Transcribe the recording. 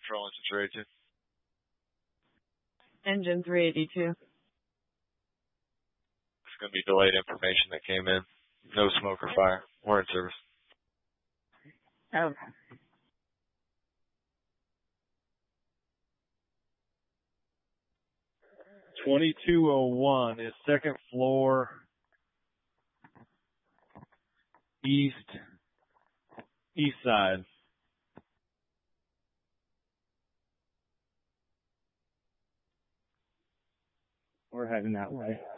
Control Engine 382. Engine 382. It's going to be delayed information that came in. No smoke or fire. We're in service. Okay. 2201 is second floor east side. We're heading that way.